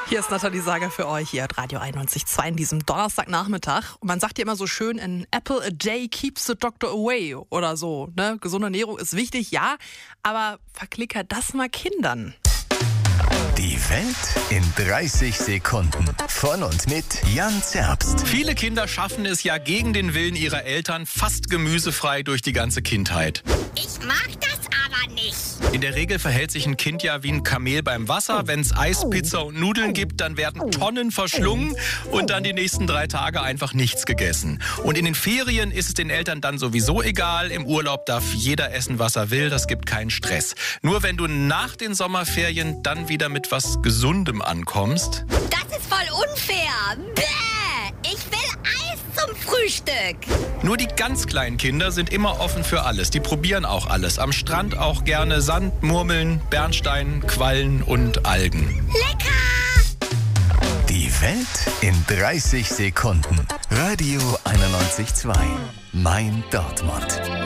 Hier ist Nathalie Sager für euch, hier at Radio 91.2 in diesem Donnerstagnachmittag. Und man sagt ja immer so schön, an apple a day keeps the doctor away oder so. Ne? Gesunde Ernährung ist wichtig, ja, aber verklickert das mal Kindern. Die Welt in 30 Sekunden. Von und mit Jan Zerbst. Viele Kinder schaffen es ja gegen den Willen ihrer Eltern fast gemüsefrei durch die ganze Kindheit. Ich mag das aber nicht. In der Regel verhält sich ein Kind ja wie ein Kamel beim Wasser. Wenn es Eis, Pizza und Nudeln gibt, dann werden Tonnen verschlungen und dann die nächsten 3 Tage einfach nichts gegessen. Und in den Ferien ist es den Eltern dann sowieso egal. Im Urlaub darf jeder essen, was er will. Das gibt keinen Stress. Nur wenn du nach den Sommerferien dann wieder mit was Gesundem ankommst. Das ist voll unfair. Bäh, ich will Eis zum Frühstück. Nur die ganz kleinen Kinder sind immer offen für alles. Die probieren auch alles. Am Strand auch gerne Sand, Murmeln, Bernstein, Quallen und Algen. Lecker! Die Welt in 30 Sekunden. Radio 91.2. Mein Dortmund.